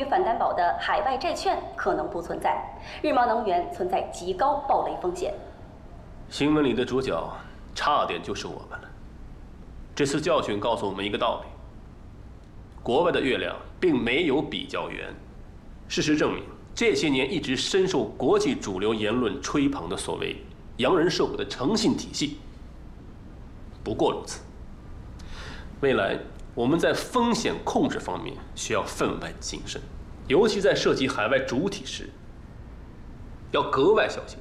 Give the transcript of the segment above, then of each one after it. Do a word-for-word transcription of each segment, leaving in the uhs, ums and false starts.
于反担保的海外债券可能不存在，日茂能源存在极高暴雷风险。 新闻里的主角差点就是我们了。这次教训告诉我们一个道理：国外的月亮并没有比较圆。事实证明，这些年一直深受国际主流言论吹捧的所谓洋人社会的诚信体系，不过如此。未来我们在风险控制方面需要分外谨慎，尤其在涉及海外主体时，要格外小心。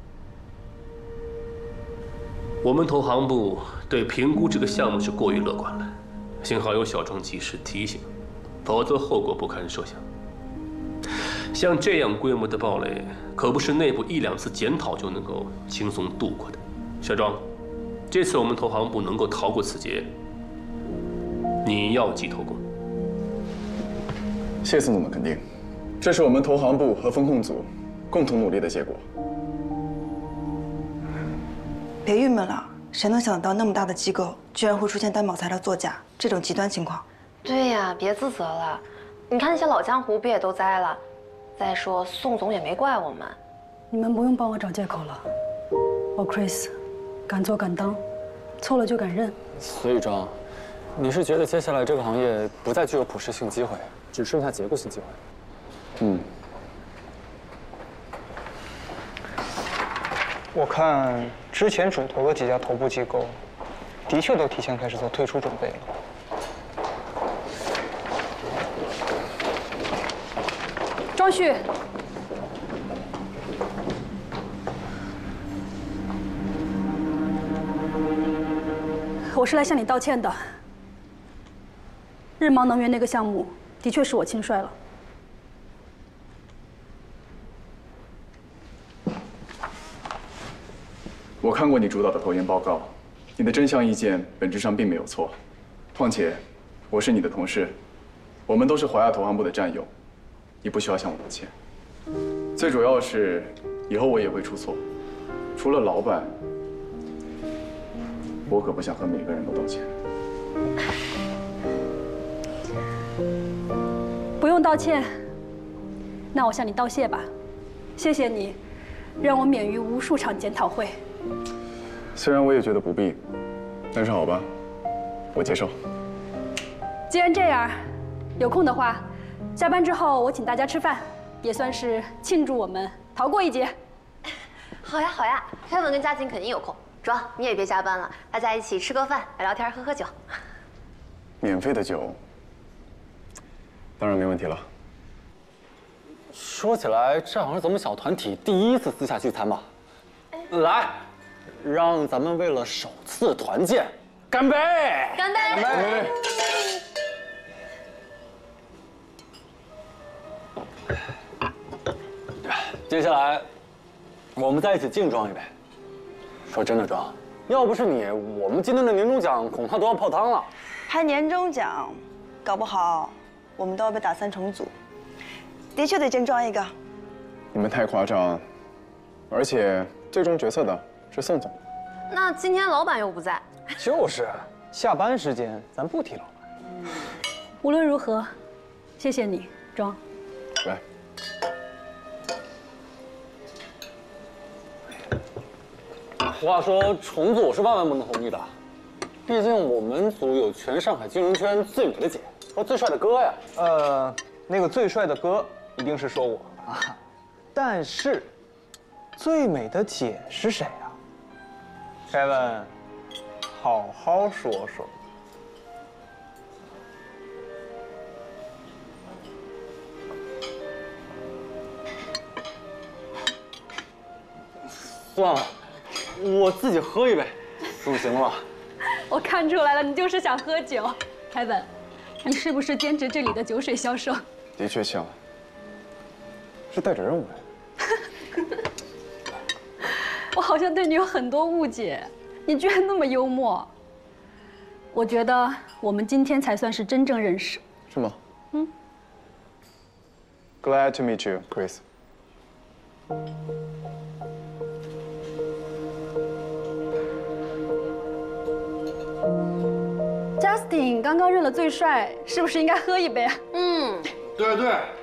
我们投行部对评估这个项目是过于乐观了，幸好有小庄及时提醒，否则后果不堪设想。像这样规模的暴雷，可不是内部一两次检讨就能够轻松度过的。小庄，这次我们投行部能够逃过此劫，你要记头功。 谢宋总的肯定，这是我们投行部和风控组共同努力的结果。 别郁闷了，谁能想到那么大的机构居然会出现担保材料作假这种极端情况？ 对呀，别自责了，你看那些老江湖不也都栽了？再说宋总也没怪我们。 你们不用帮我找借口了，我 Chris 敢做敢当，错了就敢认。 所以庄，你是觉得接下来这个行业不再具有普适性机会，只剩下结构性机会？ 嗯。 我看之前主投的几家头部机构，的确都提前开始做退出准备了。 庄旭，我是来向你道歉的。日茂能源那个项目的确是我轻率了。 我看过你主导的投研报告，你的真相意见本质上并没有错。况且，我是你的同事，我们都是华亚投行部的战友，你不需要向我道歉。最主要是，以后我也会出错，除了老板，我可不想和每个人都道歉。 不用道歉，那我向你道谢吧。谢谢你，让我免于无数场检讨会。 虽然我也觉得不必，但是好吧，我接受。 既然这样，有空的话，下班之后我请大家吃饭，也算是庆祝我们逃过一劫。 好呀好呀，凯文跟嘉靖肯定有空。庄，你也别加班了，大家一起吃个饭，聊聊天，喝喝酒。 免费的酒，当然没问题了。 说起来，这好像是咱们小团体第一次私下聚餐吧？来，让咱们为了首次团建干杯！ 干杯！干杯！ 接下来，我们再一起敬庄一杯。说真的，庄，要不是你，我们今天的年终奖恐怕都要泡汤了。 还年终奖，搞不好我们都要被打三重组。的确得敬庄一个。 你们太夸张，而且最终决策的是宋总。 那今天老板又不在。 就是，下班时间咱不提老板。 无论如何，谢谢你，庄。 来。 话说重组我是万万不能同意的，毕竟我们组有全上海金融圈最美的姐和最帅的哥呀。 呃，那个最帅的哥一定是说我啊，但是最美的姐是谁啊？凯文，好好说说。 算了，我自己喝一杯，总行了吧？ 我看出来了，你就是想喝酒。凯文，你是不是兼职这里的酒水销售？ 的确像，是带着任务来的。 我好像对你有很多误解，你居然那么幽默。我觉得我们今天才算是真正认识。 是吗？ 嗯。 Glad to meet you, Chris. Justin 刚刚认了最帅，是不是应该喝一杯啊？ 嗯， 对对，